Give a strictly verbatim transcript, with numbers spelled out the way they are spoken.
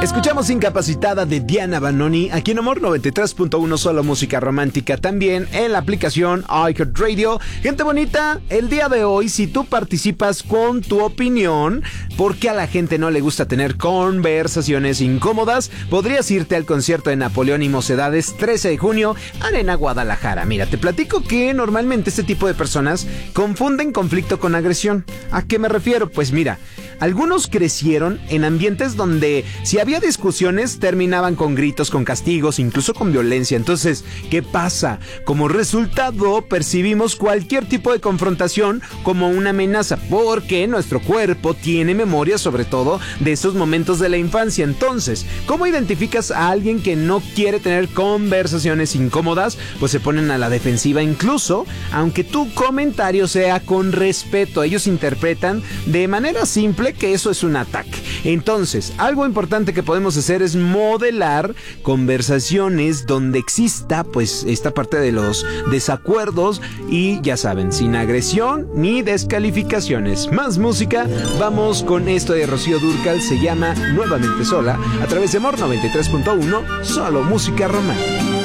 Escuchamos Incapacitada de Diana Banoni aquí en Amor noventa y tres punto uno, solo música romántica, también en la aplicación iHeartRadio. Gente bonita, el día de hoy, si tú participas con tu opinión, ¿por qué a la gente no le gusta tener conversaciones incómodas? Podrías irte al concierto de Napoleón y Mocedades, trece de junio, Arena Guadalajara. Mira, te platico que normalmente este tipo de personas confunden conflicto con agresión. ¿A qué me refiero? Pues mira, algunos crecieron en ambientes donde si había discusiones terminaban con gritos, con castigos, incluso con violencia. Entonces, ¿qué pasa? Como resultado, percibimos cualquier tipo de confrontación como una amenaza, porque nuestro cuerpo tiene memoria sobre todo de esos momentos de la infancia. Entonces, ¿cómo identificas a alguien que no quiere tener conversaciones incómodas? Pues se ponen a la defensiva, incluso aunque tu comentario sea con respeto. Ellos interpretan de manera simple que eso es un ataque. Entonces, algo importante que podemos hacer es modelar conversaciones donde exista pues esta parte de los desacuerdos y ya saben, sin agresión ni descalificaciones. Más música, vamos con esto de Rocío Dúrcal, se llama Nuevamente Sola, a través de Amor noventa y tres punto uno, solo música romántica.